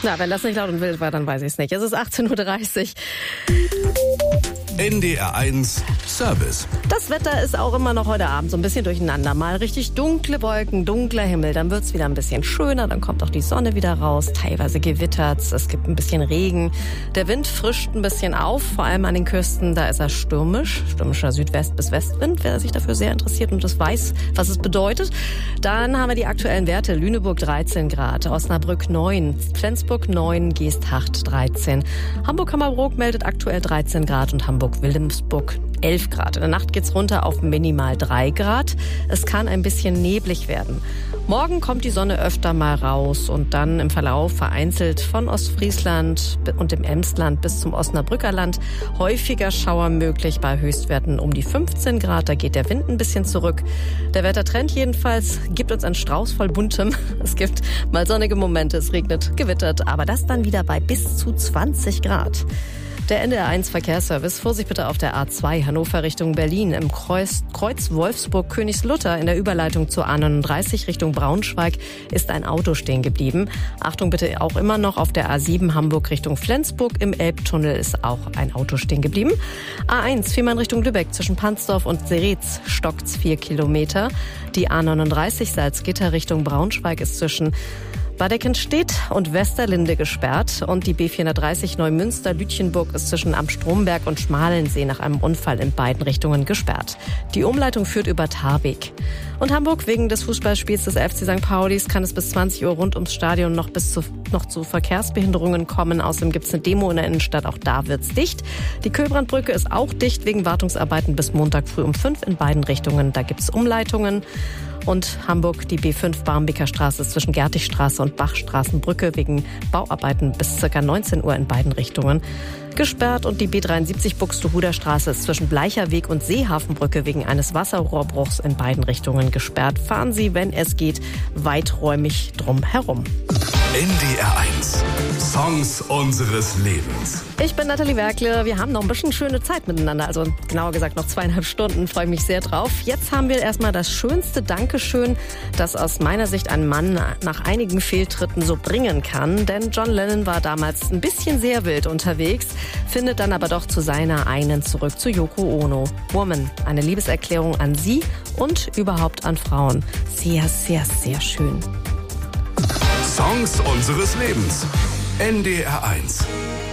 Na, wenn das nicht laut und wild war, dann weiß ich es nicht. Es ist 18.30 Uhr. NDR1 Service. Das Wetter ist auch immer noch heute Abend so ein bisschen durcheinander. Mal richtig dunkle Wolken, dunkler Himmel, dann wird's wieder ein bisschen schöner, dann kommt auch die Sonne wieder raus. Teilweise gewittert's, es gibt ein bisschen Regen. Der Wind frischt ein bisschen auf, vor allem an den Küsten, da ist er stürmisch. Stürmischer Südwest- bis Westwind, wer sich dafür sehr interessiert und das weiß, was es bedeutet. Dann haben wir die aktuellen Werte. Lüneburg 13 Grad, Osnabrück 9, Flensburg 9, Geesthacht 13. Hamburg-Hammerbrook meldet aktuell 13 Grad und Hamburg-Wilhelmsburg 11 Grad. In der Nacht geht's runter auf minimal 3 Grad. Es kann ein bisschen neblig werden. Morgen kommt die Sonne öfter mal raus und dann im Verlauf vereinzelt von Ostfriesland und dem Emsland bis zum Osnabrücker Land häufiger Schauer möglich bei Höchstwerten um die 15 Grad. Da geht der Wind ein bisschen zurück. Der Wettertrend jedenfalls gibt uns einen Strauß voll Buntem. Es gibt mal sonnige Momente, es regnet, gewittert, aber das dann wieder bei bis zu 20 Grad. Der NDR1 Verkehrsservice, Vorsicht bitte auf der A2 Hannover Richtung Berlin im Kreuz Wolfsburg-Königslutter in der Überleitung zur A39 Richtung Braunschweig ist ein Auto stehen geblieben. Achtung bitte auch immer noch auf der A7 Hamburg Richtung Flensburg im Elbtunnel ist auch ein Auto stehen geblieben. A1 Fehmarn Richtung Lübeck zwischen Pansdorf und Seretz stockt's 4 Kilometer. Die A39 Salzgitter Richtung Braunschweig ist zwischen Badeckenstedt und Westerlinde gesperrt und die B430 Neumünster-Lütjenburg ist zwischen Am Stromberg und Schmalensee nach einem Unfall in beiden Richtungen gesperrt. Die Umleitung führt über Tarbeck. Und Hamburg wegen des Fußballspiels des FC St. Paulis kann es bis 20 Uhr rund ums Stadion noch zu Verkehrsbehinderungen kommen. Außerdem gibt es eine Demo in der Innenstadt, auch da wird's dicht. Die Köhlbrandbrücke ist auch dicht wegen Wartungsarbeiten bis Montag früh um 5 in beiden Richtungen. Da gibt's Umleitungen. Und Hamburg, die B5 Barmbeker Straße ist zwischen Gertigstraße und Bachstraßenbrücke wegen Bauarbeiten bis ca. 19 Uhr in beiden Richtungen gesperrt. Und die B73 Buxtehuder Straße ist zwischen Bleicherweg und Seehafenbrücke wegen eines Wasserrohrbruchs in beiden Richtungen gesperrt. Fahren Sie, wenn es geht, weiträumig drum herum. NDR1 Songs unseres Lebens. Ich bin Nathalie Werkle. Wir haben noch ein bisschen schöne Zeit miteinander. Also genauer gesagt noch 2,5 Stunden. Freue mich sehr drauf. Jetzt haben wir erstmal das schönste Dankeschön, das aus meiner Sicht ein Mann nach einigen Fehltritten so bringen kann. Denn John Lennon war damals ein bisschen sehr wild unterwegs, findet dann aber doch zu seiner einen zurück, zu Yoko Ono. Woman, eine Liebeserklärung an sie und überhaupt an Frauen. Sehr, sehr, sehr schön. Songs unseres Lebens. NDR1.